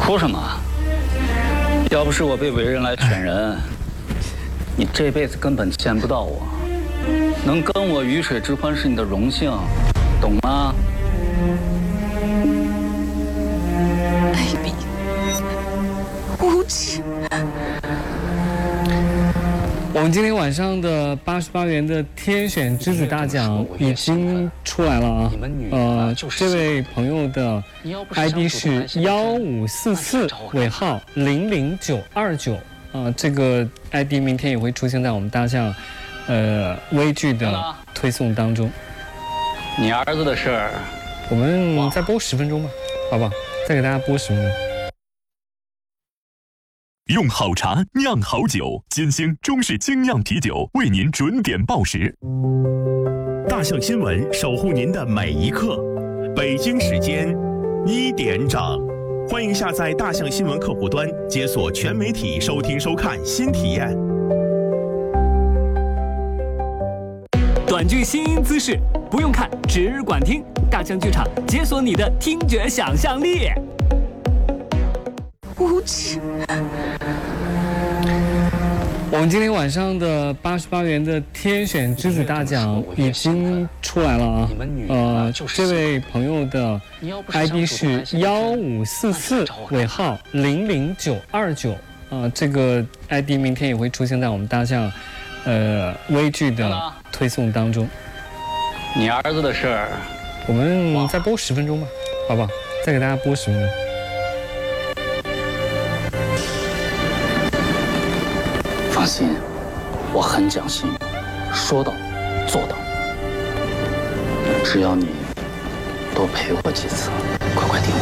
哭什么？要不是我被委任来选人，你这辈子根本见不到我。能跟我鱼水之欢是你的荣幸，懂吗？ 卑鄙，无耻！ 我们今天晚上的88元的天选之子大奖已经出来了啊！这位朋友的 ID 是1544尾号00929这个 ID 明天也会出现在我们大象微剧的推送当中。 你儿子的事儿， 我们再播10分钟吧，好不好？再给大家播10分钟。 用好茶酿好酒，金星中式精酿啤酒为您准点报时。大象新闻守护您的每一刻。北京时间1点整，欢迎下载大象新闻客户端，解锁全媒体收听收看新体验。 短剧新颖姿势，不用看，只管听。大象剧场解锁你的听觉想象力。 无耻！ 我们今天晚上的88元的天选之子大奖已经出来了啊！这位朋友的 ID 是1544尾号00929这个 ID 明天也会出现在我们大象微剧的推送当中。 你儿子的事儿， 我们再播10分钟吧，好不好？再给大家播10分钟。 放心，我很讲信用，说到做到。只要你多陪我几次，快快听。